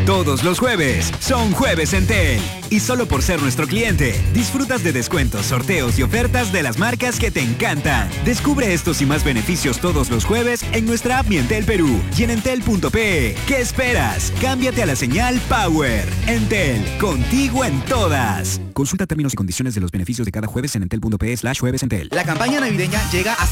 Todos los jueves son Jueves Entel. Y solo por ser nuestro cliente, disfrutas de descuentos, sorteos y ofertas de las marcas que te encantan. Descubre estos y más beneficios todos los jueves en nuestra app Mi Entel Perú y en entel.pe. ¿Qué esperas? Cámbiate a la señal Power. Entel, contigo en todas. Consulta términos y condiciones de los beneficios de cada jueves en entel.pe/juevesentel. La campaña navideña llega a